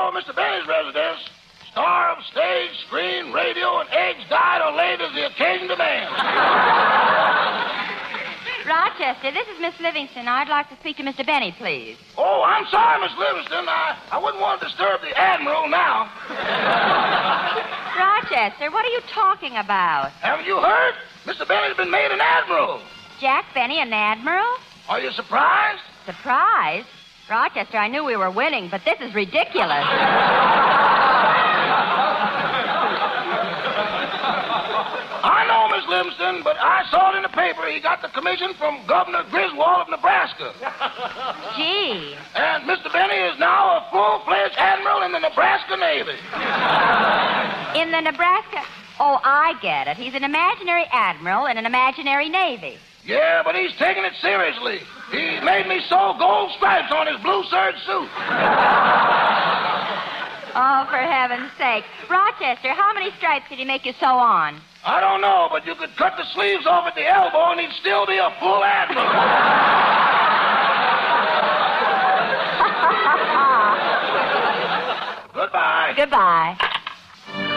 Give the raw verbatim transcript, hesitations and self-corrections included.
for Mister Benny's residence, star of stage, screen, radio, and eggs dyed or laid as the occasion demands. Rochester, this is Miss Livingston. I'd like to speak to Mister Benny, please. Oh, I'm sorry, Miss Livingston. I, I wouldn't want to disturb the Admiral now. Rochester, what are you talking about? Haven't you heard? Mister Benny's been made an Admiral. Jack Benny, an admiral? Are you surprised? Surprised? Rochester, I knew we were winning, but this is ridiculous. I know, Miss Livingston, but I saw it in the paper. He got the commission from Governor Griswold of Nebraska. Gee. And Mister Benny is now a full-fledged admiral in the Nebraska Navy. In the Nebraska... Oh, I get it. He's an imaginary admiral in an imaginary navy. Yeah, but he's taking it seriously. He made me sew gold stripes on his blue serge suit. Oh, for heaven's sake. Rochester, how many stripes did he make you sew on? I don't know, but you could cut the sleeves off at the elbow and he'd still be a full admiral. Goodbye. Goodbye.